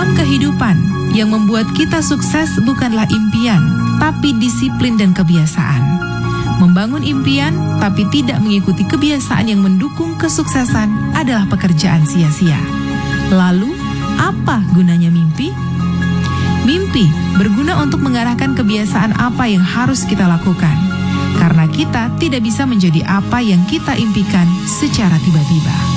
Dalam kehidupan, yang membuat kita sukses bukanlah impian, tapi disiplin dan kebiasaan. Membangun impian, tapi tidak mengikuti kebiasaan yang mendukung kesuksesan adalah pekerjaan sia-sia. Lalu, apa gunanya mimpi? Mimpi berguna untuk mengarahkan kebiasaan apa yang harus kita lakukan. Karena kita tidak bisa menjadi apa yang kita impikan secara tiba-tiba.